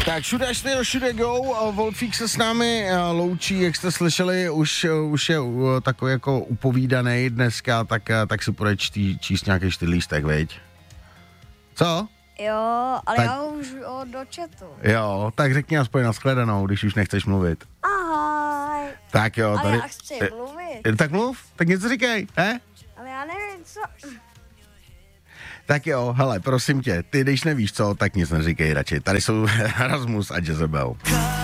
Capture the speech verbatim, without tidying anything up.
Tak všude až tady všude go, Wolfík se s námi loučí, jak jste slyšeli, už, už je takový jako upovídaný dneska, tak, tak si půjde čtí, číst nějaký čtyřlístek, veď? Co? Jo, ale tak, já už o, do chatu. Jo, tak řekni aspoň nashledanou, když už nechceš mluvit. Ahoj. Tak jo, ale tady... já chci mluvit. Tak mluv, tak něco říkej, he? Ale já nevím, co... Tak jo, hele, prosím tě, ty když nevíš co, tak nic neříkej radši. Tady jsou Rasmus a Jezebel.